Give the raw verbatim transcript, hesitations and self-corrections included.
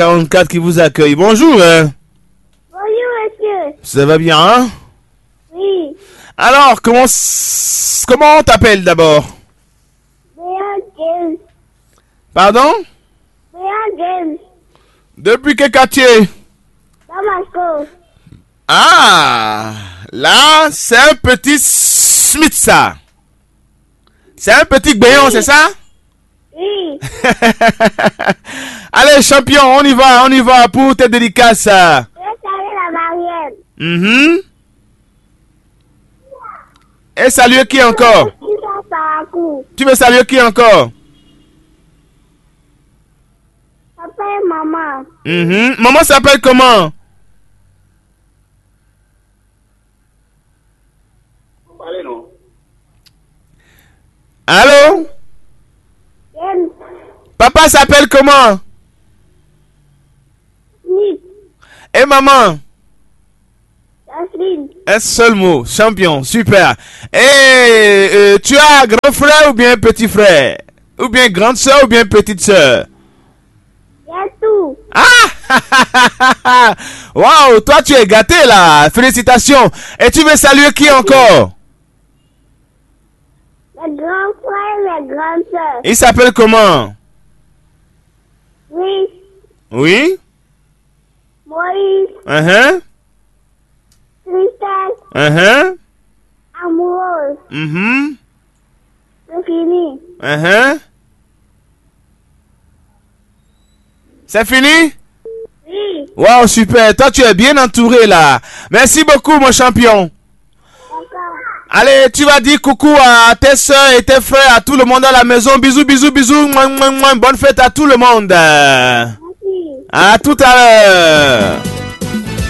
quarante-quatre qui vous accueille. Bonjour. Hein. Bonjour, monsieur. Ça va bien, hein? Oui. Alors, comment comment on t'appelle d'abord? Béa James. Pardon? Béa James. Depuis quel quartier? Damasco. Ah, là, c'est un petit Smith, ça. C'est un petit Béon, oui. C'est ça? Oui. Allez, champion, on y va, on y va pour tes dédicaces. Je vais saluer la Marielle. Mm-hmm. Et saluer qui encore? Tu veux saluer qui encore? Papa et maman. Mm-hmm. Maman s'appelle comment? Allô? James. Papa s'appelle comment? Smith. Et maman? Jasmine. Un seul mot, champion, super. Et euh, tu as grand frère ou bien petit frère? Ou bien grande soeur ou bien petite soeur? J'ai tout. Ah! Waouh, toi tu es gâté là, félicitations. Et tu veux saluer qui encore? Les grands frères et les grandes sœurs. Il s'appelle comment? Oui. Oui? Moïse. Uh-huh. Christelle. Uh-huh. Amoureuse. Mm-hmm. C'est fini. Uh-huh. C'est fini? Oui. Wow, super. Toi, tu es bien entouré là. Merci beaucoup, mon champion. D'accord. Allez, tu vas dire coucou à tes soeurs et tes frères, à tout le monde à la maison. Bisous, bisous, bisous. Mouah, mouah, mouah. Bonne fête à tout le monde. Merci. À tout à l'heure.